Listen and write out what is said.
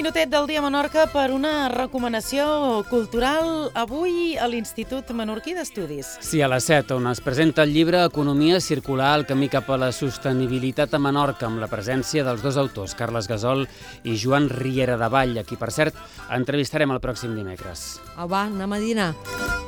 minutet del dia a Menorca per una recomanació cultural avui a l'Institut Menorquí d'Estudis. Sí, a les 7, on es presenta el llibre Economia circular, el camí cap a la sostenibilitat a Menorca, amb la presència dels dos autors, Carles Gasol i Joan Riera de Vall, a qui, per cert, entrevistarem el pròxim dimecres. Au, va, anem a dinar.